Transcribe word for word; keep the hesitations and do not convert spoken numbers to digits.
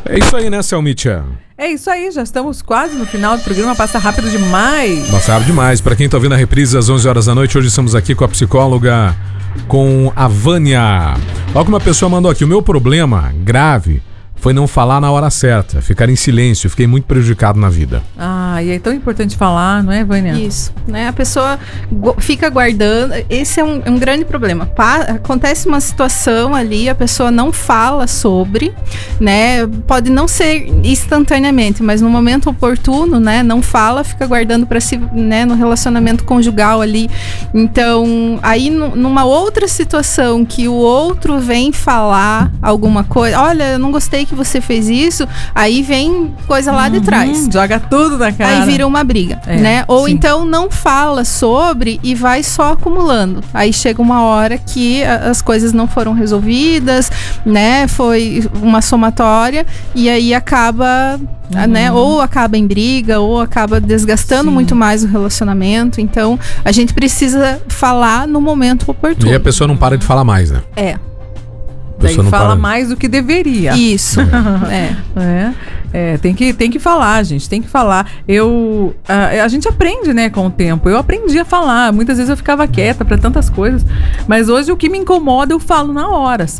É isso aí, né, Selmitia? É isso aí, já estamos quase no final do programa, passa rápido demais. Passa rápido demais. Pra quem tá ouvindo a reprise às onze horas da noite, hoje estamos aqui com a psicóloga, com a Vânia. Olha como uma pessoa mandou aqui, o meu problema grave foi não falar na hora certa, ficar em silêncio, fiquei muito prejudicado na vida. Ah, e é tão importante falar, não é, Vânia? Isso, né? A pessoa gu- fica guardando, esse é um, um grande problema. Pa- acontece uma situação ali, a pessoa não fala sobre, né? Pode não ser instantaneamente, mas no momento oportuno, né? Não fala, fica guardando para si, né? No relacionamento conjugal ali. Então, aí nu- numa outra situação que o outro vem falar alguma coisa, olha, eu não gostei que você fez isso, aí vem coisa lá de trás. Hum, joga tudo na cara. Aí vira uma briga, É, né? Ou sim. então não fala sobre e vai só acumulando. Aí chega uma hora que a- as coisas não foram resolvidas, né? Foi uma somatória e aí acaba, Uhum. né? Ou acaba em briga, ou acaba desgastando Sim. muito mais o relacionamento. Então, a gente precisa falar no momento oportuno. E a pessoa não para de falar mais, né? É, A Daí pessoa não fala para. mais do que deveria. isso. é. É, é, tem que, tem que falar, gente, tem que falar. Eu, a, a gente aprende, né, com o tempo. Eu aprendi a falar. Muitas vezes eu ficava quieta pra tantas coisas, mas hoje o que me incomoda eu falo na hora, sabe?